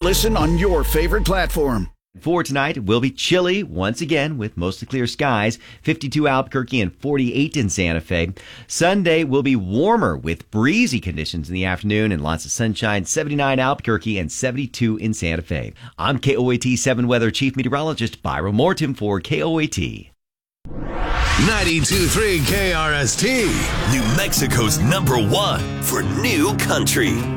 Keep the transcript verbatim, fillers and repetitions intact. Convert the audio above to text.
Listen on your favorite platform. For tonight, it will be chilly once again with mostly clear skies, fifty-two Albuquerque and forty-eight in Santa Fe. Sunday will be warmer with breezy conditions in the afternoon and lots of sunshine, seventy-nine Albuquerque and seventy-two in Santa Fe. I'm K O A T seven Weather Chief Meteorologist Byron Morton for K O A T. ninety-two point three K R S T, New Mexico's number one for new country.